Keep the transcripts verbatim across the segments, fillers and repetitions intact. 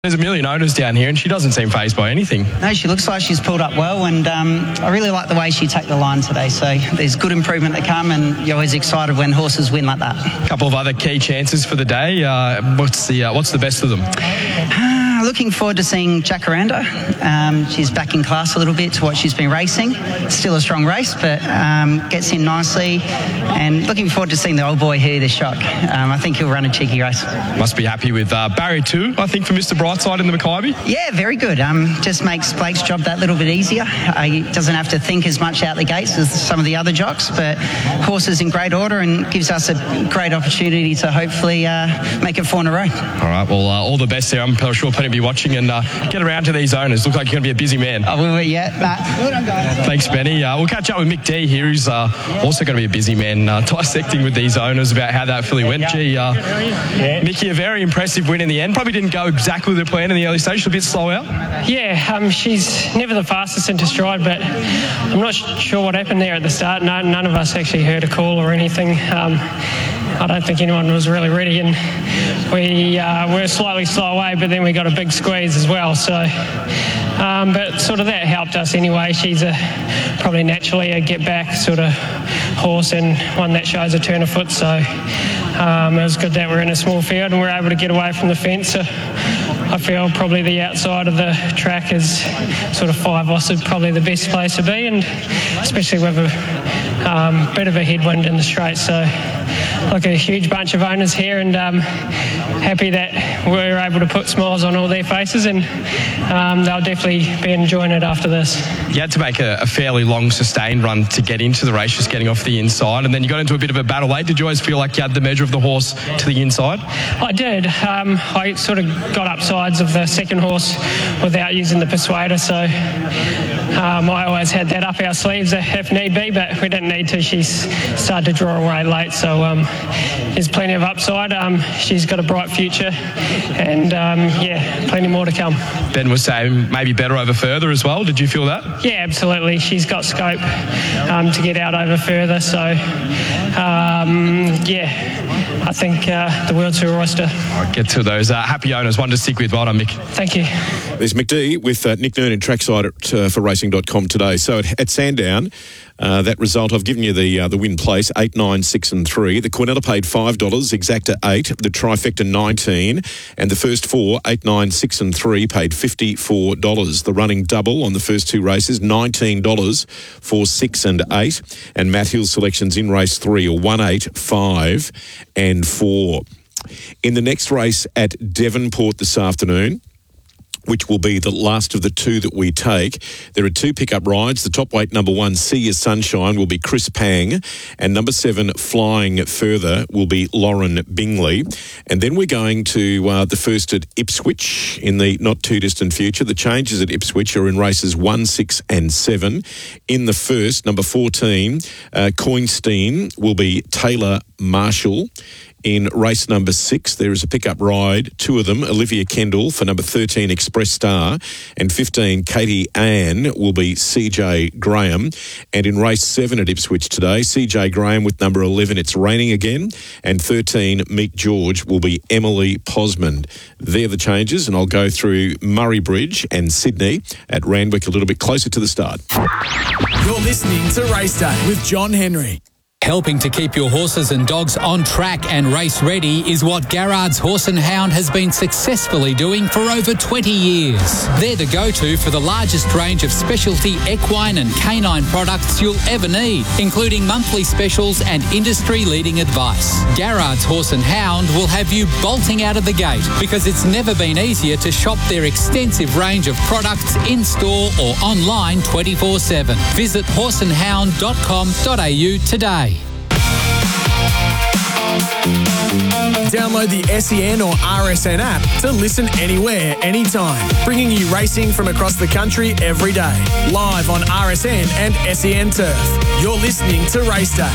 There's a million owners down here and she doesn't seem fazed by anything. No, she looks like she's pulled up well, and um, I really like the way she took the line today. So there's good improvement to come, and you're always excited when horses win like that. A couple of other key chances for the day. Uh, what's the uh, what's the best of them? Uh, looking forward to seeing Jacaranda. Um, she's back in class a little bit to what she's been racing. Still a strong race, but um, gets in nicely. And looking forward to seeing the old boy here, the Shock. Um, I think he'll run a cheeky race. Must be happy with uh, barrier two, I think, for Mister Brightside in the Mackay. Yeah, very good. Um, just makes Blake's job that little bit easier. Uh, he doesn't have to think as much out the gates as some of the other jocks, but horse is in great order and gives us a great opportunity to hopefully uh, make it four in a row. All right, well, uh, all the best there. I'm sure plenty will be watching, and uh, get around to these owners. Look like you're going to be a busy man. Oh, will we? Yeah. Nah. Well done, guys. Thanks, Benny. Uh, we'll catch up with Mick D here, who's uh, also going to be a busy man, uh, dissecting with these owners about how that filly went. Gee, uh, yeah. Mickey, a very impressive win in the end. Probably didn't go exactly with the plan in the early stage. A bit slow out. Yeah, um, she's never the fastest into stride, but I'm not sure what happened there at the start. No, none of us actually heard a call or anything. Um, I don't think anyone was really ready, and we uh, were slightly slow away, but then we got a big squeeze as well. So, um, but sort of that helped us anyway. She's a probably naturally a get back sort of horse, and one that shows a turn of foot. So um, it was good that we're in a small field and we're able to get away from the fence. So I feel probably the outside of the track is sort of five off, probably the best place to be, and especially with a um, bit of a headwind in the straight. So like a huge bunch of owners here, and um, happy that we're able to put smiles on all their faces, and um, they'll definitely be enjoying it after this. You had to make a, a fairly long sustained run to get into the race, just getting off the inside, and then you got into a bit of a battle late. Did you always feel like you had the measure of the horse to the inside? I did. Um, I sort of got up sides of the second horse without using the persuader, so um, I always had that up our sleeves if need be, but we didn't need to. She started to draw away late, so um, there's plenty of upside. Um, she's got a bright future, and um, yeah, plenty more to come. Ben was saying maybe better over further as well. Did you feel that? Yeah, absolutely. She's got scope um, to get out over further, so um, yeah, I think uh, the world's her oyster. I'll get to those uh, happy owners. One to stick with. Well done, Mick. Thank you. There's Mick D with uh, Nick Nern in trackside at, uh, for racing dot com today. So at, at Sandown, uh, that result, I've given you the uh, the win place, eight, nine, six and three. The Quinella paid five dollars, Exacta eight, the Trifecta nineteen, and the first four, eight, nine, six and three, paid fifty-four dollars. The running double on the first two races, nineteen dollars for six and eight. And Matt Hill's selections in race three are one, eight, five and four. In the next race at Devonport this afternoon, which will be the last of the two that we take, there are two pickup rides. The top weight number one, See Your Sunshine, will be Chris Pang, and number seven, Flying Further, will be Lauren Bingley. And then we're going to uh, the first at Ipswich in the not too distant future. The changes at Ipswich are in races one, six and seven. In the first, number fourteen, uh, Coinstein, will be Taylor Marshall. In race number six, there is a pickup ride, two of them, Olivia Kendall for number thirteen, Express Star, and fifteen, Katie Ann, will be C J Graham. And in race seven at Ipswich today, C J Graham with number eleven, It's Raining Again, and thirteen, Meek George, will be Emily Posmond. They're the changes, and I'll go through Murray Bridge and Sydney at Randwick a little bit closer to the start. You're listening to Race Day with John Henry. Helping to keep your horses and dogs on track and race ready is what Garrard's Horse and Hound has been successfully doing for over twenty years. They're the go-to for the largest range of specialty equine and canine products you'll ever need, including monthly specials and industry-leading advice. Garrard's Horse and Hound will have you bolting out of the gate because it's never been easier to shop their extensive range of products in-store or online twenty-four seven. Visit horse and hound dot com dot a u today. Download the S E N or R S N app to listen anywhere, anytime, bringing you racing from across the country every day. Live on R S N and S E N Turf. You're listening to Race Day.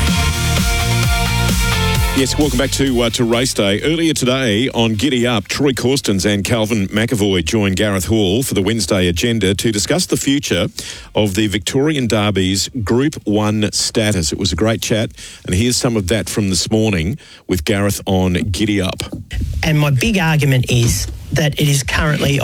Yes, welcome back to uh, to Race Day. Earlier today on Giddy Up, Troy Corstens and Calvin McAvoy joined Gareth Hall for the Wednesday agenda to discuss the future of the Victorian Derby's Group one status. It was a great chat, and here's some of that from this morning with Gareth on Giddy Up. And my big argument is that it is currently